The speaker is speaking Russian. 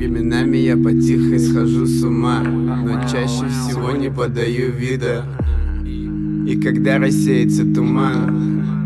Временами я потихо схожу с ума, но чаще всего не подаю вида. И когда рассеется туман,